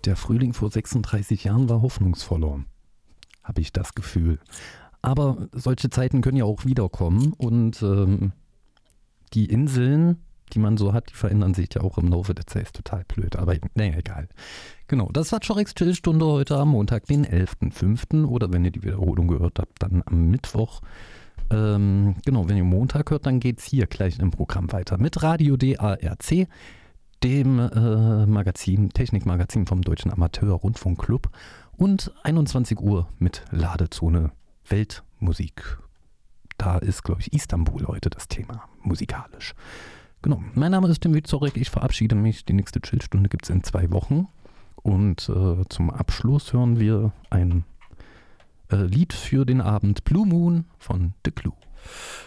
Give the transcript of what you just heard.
Der Frühling vor 36 Jahren war hoffnungsvoller, habe ich das Gefühl. Aber solche Zeiten können ja auch wiederkommen und die Inseln, die man so hat, die verändern sich ja auch im Laufe der Zeit. Ist total blöd, aber naja, egal. Genau, das war Chorex Chillstunde heute am Montag, den 11.05. Oder wenn ihr die Wiederholung gehört habt, dann am Mittwoch. Genau, wenn ihr Montag hört, dann geht es hier gleich im Programm weiter mit Radio DARC, dem Magazin, Technikmagazin vom Deutschen Amateur-Rundfunkclub und 21 Uhr mit Ladezone Weltmusik. Da ist, glaube ich, Istanbul heute das Thema, musikalisch. Genau, mein Name ist Tim Witzorek, ich verabschiede mich. Die nächste Chillstunde gibt es in 2 Wochen. Und zum Abschluss hören wir ein Lied für den Abend, Blue Moon von The Clue.